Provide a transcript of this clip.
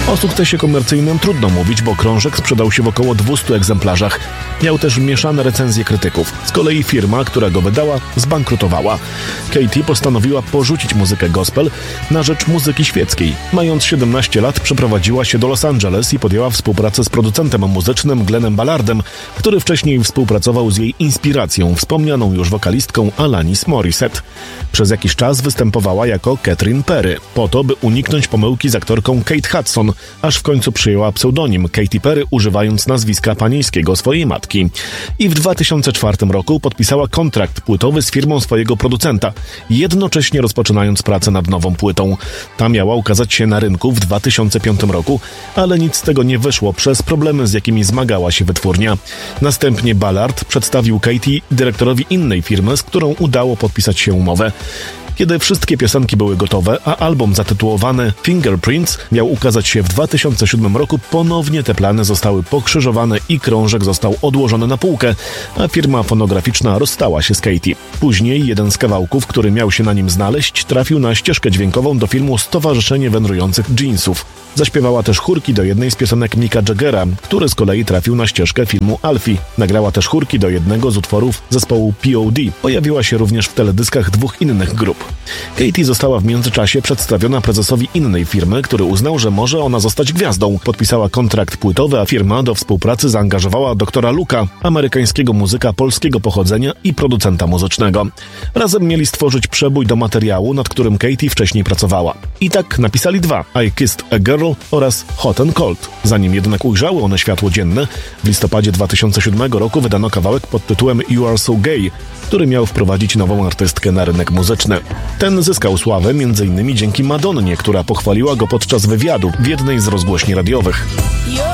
O sukcesie komercyjnym trudno mówić, bo krążek sprzedał się w około 200 egzemplarzach. Miał też mieszane recenzje krytyków. Z kolei firma, która go wydała, zbankrutowała. Katy postanowiła porzucić muzykę gospel na rzecz muzyki świeckiej. Mając 17 lat przeprowadziła się do Los Angeles i podjęła współpracę z producentem muzycznym Glennem Ballardem, który wcześniej współpracował z jej inspiracją, wspomnianą już wokalistką Alanis Morissette. Przez jakiś czas występowała jako Catherine Perry, po to, by uniknąć pomyłki z aktorką Kate Hudson, aż w końcu przyjęła pseudonim Katy Perry, używając nazwiska panieńskiego swojej matki. I w 2004 roku podpisała kontrakt płytowy z firmą swojego producenta, jednocześnie rozpoczynając pracę nad nową płytą. Ta miała ukazać się na rynku w 2005 roku, ale nic z tego nie wyszło przez problemy, z jakimi zmagała się wytwórnia. Następnie Ballard przedstawił Katy dyrektorowi innej firmy, z którą udało podpisać się umowę. Kiedy wszystkie piosenki były gotowe, a album zatytułowany Fingerprints miał ukazać się w 2007 roku, ponownie te plany zostały pokrzyżowane i krążek został odłożony na półkę, a firma fonograficzna rozstała się z Katy. Później jeden z kawałków, który miał się na nim znaleźć, trafił na ścieżkę dźwiękową do filmu Stowarzyszenie Wędrujących Jeansów. Zaśpiewała też chórki do jednej z piosenek Micka Jaggera, który z kolei trafił na ścieżkę filmu Alfie. Nagrała też chórki do jednego z utworów zespołu POD. Pojawiła się również w teledyskach dwóch innych grup. Katy została w międzyczasie przedstawiona prezesowi innej firmy, który uznał, że może ona zostać gwiazdą. Podpisała kontrakt płytowy, a firma do współpracy zaangażowała doktora Luka, amerykańskiego muzyka polskiego pochodzenia i producenta muzycznego. Razem mieli stworzyć przebój do materiału, nad którym Katy wcześniej pracowała. I tak napisali dwa: I Kissed a Girl oraz Hot and Cold. Zanim jednak ujrzały one światło dzienne, w listopadzie 2007 roku wydano kawałek pod tytułem You Are So Gay, który miał wprowadzić nową artystkę na rynek muzyczny. Ten zyskał sławę m.in. dzięki Madonnie, która pochwaliła go podczas wywiadu w jednej z rozgłośni radiowych.